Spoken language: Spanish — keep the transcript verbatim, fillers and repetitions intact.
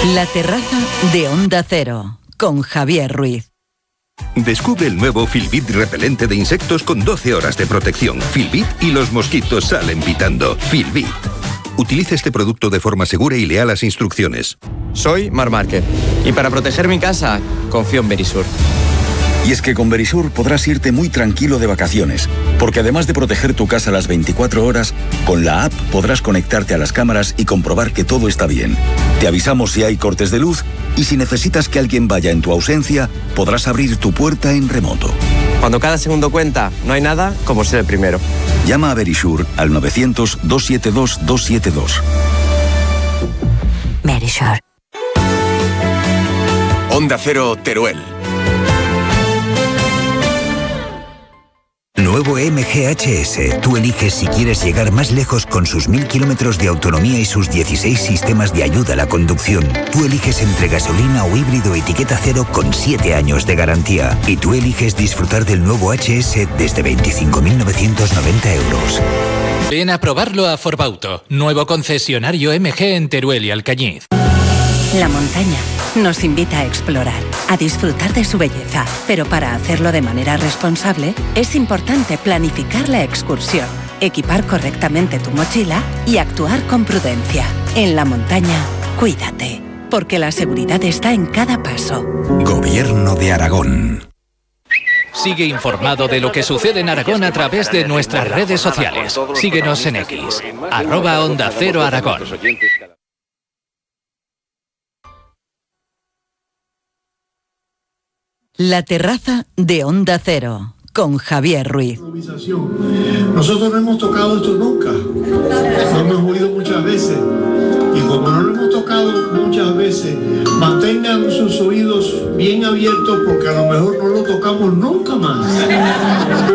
La terraza de Onda Cero, con Javier Ruiz. Descubre el nuevo Filbit repelente de insectos con doce horas de protección. Filbit y los mosquitos salen pitando. Filbit. Utiliza este producto de forma segura y lea las instrucciones. Soy Mar Márquez y para proteger mi casa confío en Verisur. Y es que con Verisur podrás irte muy tranquilo de vacaciones, porque además de proteger tu casa las veinticuatro horas, con la app podrás conectarte a las cámaras y comprobar que todo está bien. Te avisamos si hay cortes de luz y si necesitas que alguien vaya en tu ausencia, podrás abrir tu puerta en remoto. Cuando cada segundo cuenta, no hay nada como ser el primero. Llama a Verisur al novecientos, doscientos setenta y dos, doscientos setenta y dos. Verisur. Onda Cero, Teruel. Nuevo M G H S. Tú eliges si quieres llegar más lejos con sus mil kilómetros de autonomía y sus dieciséis sistemas de ayuda a la conducción. Tú eliges entre gasolina o híbrido etiqueta cero con siete años de garantía. Y tú eliges disfrutar del nuevo H S desde veinticinco mil novecientos noventa euros. Ven a probarlo a Forbauto. Nuevo concesionario M G en Teruel y Alcañiz. La montaña nos invita a explorar, a disfrutar de su belleza, pero para hacerlo de manera responsable es importante planificar la excursión, equipar correctamente tu mochila y actuar con prudencia. En la montaña, cuídate, porque la seguridad está en cada paso. Gobierno de Aragón. Sigue informado de lo que sucede en Aragón a través de nuestras redes sociales. Síguenos en X, arroba Onda Cero Aragón. La terraza de Onda Cero, con Javier Ruiz. Nosotros no hemos tocado esto nunca. Lo hemos oído muchas veces. Y como no lo hemos tocado muchas veces, mantengan sus oídos bien abiertos porque a lo mejor no lo tocamos nunca más.